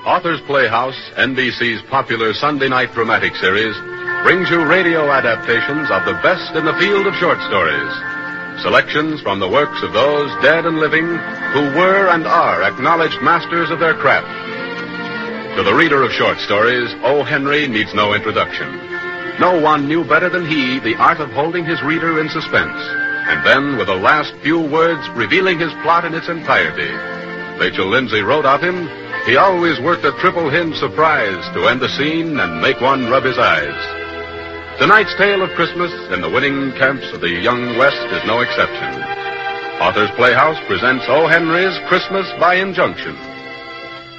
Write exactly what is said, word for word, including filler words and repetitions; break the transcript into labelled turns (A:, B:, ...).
A: Author's Playhouse, N B C's popular Sunday night dramatic series, brings you radio adaptations of the best in the field of short stories. Selections from the works of those dead and living who were and are acknowledged masters of their craft. To the reader of short stories, O. Henry needs no introduction. No one knew better than he the art of holding his reader in suspense, and then, with the last few words, revealing his plot in its entirety. Rachel Lindsay wrote of him, he always worked a triple hinge surprise to end the scene and make one rub his eyes. Tonight's tale of Christmas in the winning camps of the Young West is no exception. Author's Playhouse presents O. Henry's Christmas by Injunction.